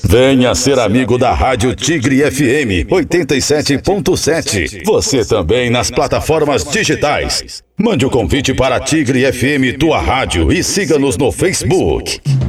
Venha ser amigo da Rádio Tigre FM 87.7. Você também nas plataformas digitais. Mande o convite para a Tigre FM, tua rádio, e siga-nos no Facebook.